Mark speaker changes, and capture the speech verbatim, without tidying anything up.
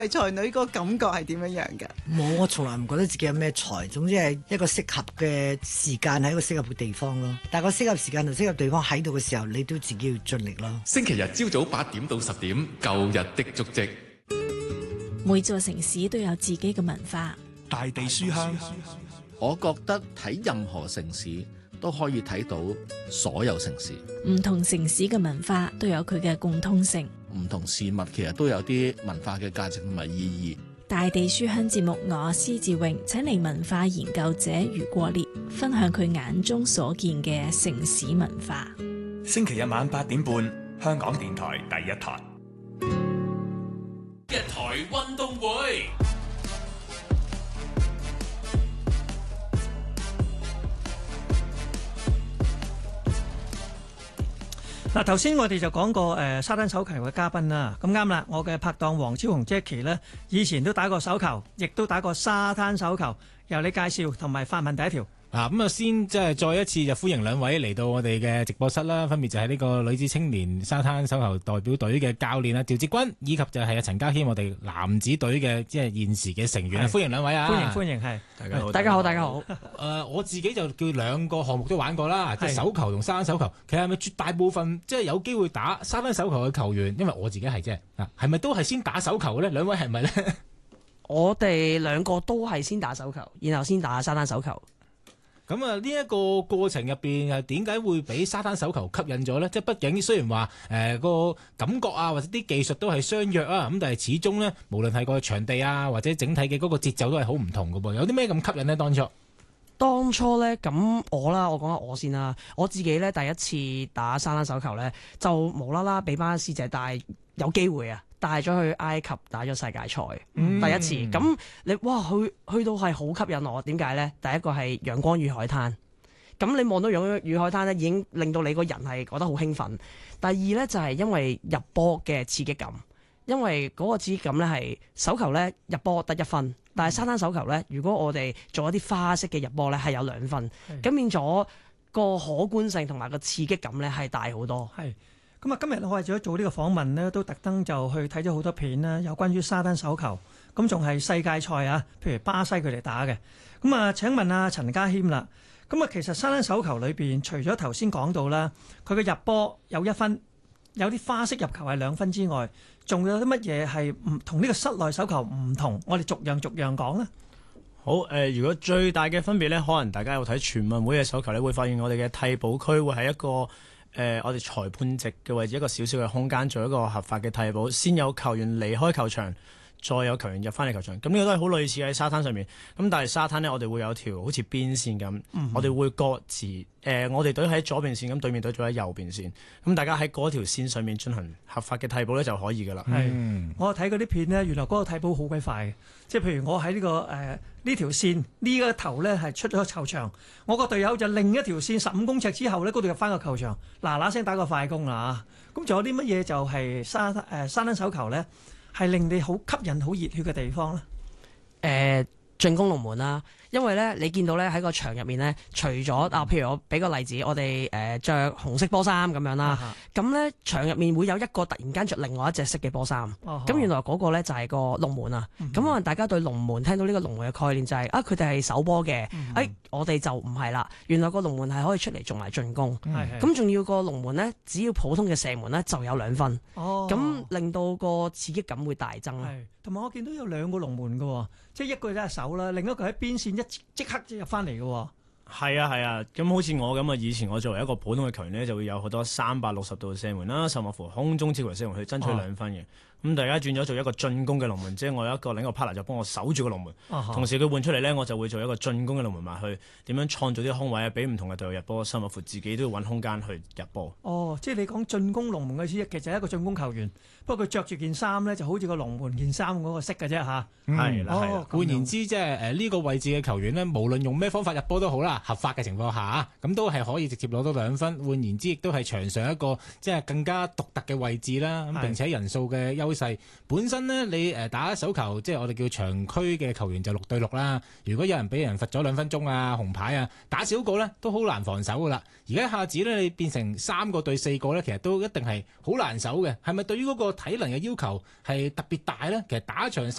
Speaker 1: 才女個感覺係點樣樣嘅？
Speaker 2: 冇，我從來唔覺得自己有咩才，總之係一個適合嘅時間喺一個適合嘅地方咯。但係個適合時間同適合地方喺度嘅時候，你都自己要盡力咯。
Speaker 3: 星期日朝早八點到十點，舊日的足跡。
Speaker 4: 每座城市都有自己嘅文化。
Speaker 5: 大地書香，
Speaker 6: 我覺得睇任何城市都可以睇到所有城市。
Speaker 4: 唔同城市嘅文化都有佢嘅共通性。
Speaker 6: 唔同事物其實都有啲文化嘅價值同埋意義。
Speaker 4: 大地書香節目，我施志榮請嚟文化研究者余國烈分享佢眼中所見嘅城市文化。
Speaker 5: 星期日晚八點半，香港電台第一台。
Speaker 7: 一台運動會。
Speaker 8: 嗱，頭先我哋就講過誒、呃、沙灘手球嘅嘉賓啦，咁啱啦，我嘅拍檔黃超雄 Jackie 呢，以前都打過手球，亦都打過沙灘手球，由你介紹同埋發問第一條。
Speaker 9: 啊，咁啊先即係再一次就歡迎兩位嚟到我哋嘅直播室啦，分別就係呢個女子青年沙灘手球代表隊嘅教練啊趙志軍，以及就係阿陳家謙我哋男子隊嘅即係現時嘅成員啊，歡迎兩位啊！
Speaker 8: 歡迎歡迎，係
Speaker 9: 大家好，
Speaker 2: 大家好，大家好。
Speaker 9: 誒、呃，我自己就叫兩個項目都玩過啦，即係手球同沙灘手球。其實係咪絕大部分即係有機會打沙灘手球嘅球員？因為我自己係啫，啊，係咪都係先打手球咧？兩位係咪咧？
Speaker 2: 我哋兩個都係先打手球，然後先打沙灘手球。
Speaker 9: 咁啊，呢一個過程入邊係點解會俾沙灘手球吸引咗呢？即係畢竟雖然話誒個感覺啊，或者啲技術都係相若啊，咁但係始終呢，無論係個場地啊，或者整體嘅嗰個節奏都係好唔同㗎噃。有啲咩咁吸引呢？當初
Speaker 2: 當初呢，咁我啦，我講下我先啦。我自己呢，第一次打沙灘手球呢，就無啦啦俾班師姐帶有機會啊，帶咗去埃及打咗世界賽，嗯、第一次。咁你哇，去去到係好吸引我。點解呢？第一個係陽光與海灘，咁你望到陽光與海灘呢，已經令到你個人係覺得好興奮。第二呢，就係因為入波嘅刺激感，因為嗰個刺激感呢，係手球呢入波得一分，但係沙灘手球呢，如果我哋做一啲花式嘅入波呢，係有兩分，咁變咗個可觀性同埋個刺激感呢，係大好多。
Speaker 8: 係。咁啊，今日我為咗做呢個訪問呢，都特登就去睇咗好多片啦，有關於沙灘手球，咁仲係世界賽啊，譬如巴西佢哋打嘅。咁啊，請問阿陳家謙啦，咁啊，其實沙灘手球裏邊，除咗頭先講到啦，佢嘅入波有一分，有啲花式入球係兩分之外，仲有啲乜嘢係唔同呢個室內手球唔同？我哋逐樣逐樣講啦。
Speaker 10: 好誒、呃，如果最大嘅分別呢，可能大家有睇全運會嘅手球咧，會發現我哋嘅替補區會係一個。誒、呃，我哋裁判席嘅位置，一個小小嘅空間，做一個合法嘅替補，先有球員離開球場，再有球員入翻嚟球場。咁呢個都係好類似喺沙灘上面。咁但係沙灘呢，我哋會有條好似邊線咁，嗯、我哋會各自誒、呃，我哋隊喺左邊線，咁對面隊就喺右邊線。咁大家喺嗰條線上面進行合法嘅替補咧就可以噶啦。係、
Speaker 8: 嗯，我睇嗰啲片呢，原來嗰個替補好鬼快嘅，即係譬如我喺呢、這個誒。呃呢條線呢、呢個頭呢係出咗球場，我個隊友就另一條線十五公尺之後呢，嗰度入翻個球場，嗱嗱聲打個快攻啦。咁仲有啲乜嘢就係沙誒、呃、沙灘手球呢，係令你好吸引、好熱血嘅地方呢？
Speaker 2: 誒、呃，進攻龍門啦，因為呢，你見到呢喺個場入面呢，除咗啊，譬如我俾個例子，我哋誒著紅色波衫咁樣啦，咁呢、啊，場入面會有一個突然間着另外一隻色嘅波衫，咁、啊、原來嗰個呢就係個龍門啊，咁、嗯、可能大家對龍門聽到呢個龍門嘅概念就係、是、啊，佢哋係守波嘅，誒、嗯哎、我哋就唔係啦，原來個龍門係可以出嚟做埋進攻，咁仲、嗯、要個龍門呢，只要普通嘅射門呢，就有兩分，咁、哦、令到個刺激感會大增。
Speaker 8: 同埋我見到有兩個龍門嘅，即係一個喺手啦，另一個喺邊線一即刻就入翻嚟嘅。
Speaker 10: 係啊係啊，咁、啊、好似我咁啊，以前我作為一個普通嘅球員呢，就會有好多三百六十度嘅射門啦，甚至乎空中超球射門去爭取兩分嘅。咁大家轉咗做一個進攻嘅龍門，即係我有一個另一個 partner 就幫我守住個龍門，啊、同時佢換出嚟呢，我就會做一個進攻嘅龍門埋去，點樣創造啲空位啊，俾唔同嘅隊友入波，甚至乎自己都要揾空間去入波。
Speaker 8: 哦，即係你講進攻龍門嘅意思，其實係一個進攻球員，不過佢着住件衫呢，就好似個龍門件衫嗰個色嘅啫嚇。
Speaker 9: 係啦係啦，換言之，即係誒呢個位置嘅球員呢，無論用咩方法入波都好啦，合法嘅情況下，咁都係可以直接攞到兩分。換言之，亦都係場上一個即係更加獨特嘅位置啦。咁並且人數嘅優優勢。本身呢，你誒打手球，即係我哋叫長區嘅球員就六對六啦。如果有人俾人罰咗兩分鐘啊、紅牌啊，打少個呢都好難防守噶啦。而家一下子呢，你變成三個對四個呢，其實都一定係好難守嘅。係咪對於嗰個體能嘅要求係特別大呢？其實打一場